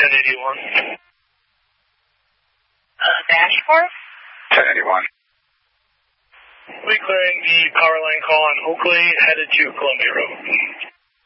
1081. Dashboard? 1081. We clearing the power line call on Oakley, headed to Columbia Road.